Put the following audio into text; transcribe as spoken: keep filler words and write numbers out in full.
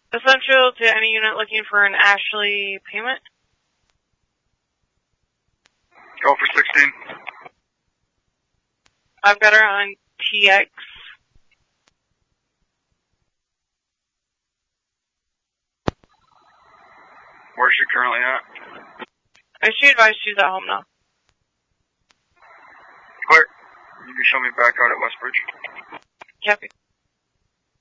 Essential to any unit looking for an Ashley payment. Go for sixteen. I've got her on T X. Where's she currently at? I she advised she's at home now. Clear. You can show me back out at Westbridge. Copy.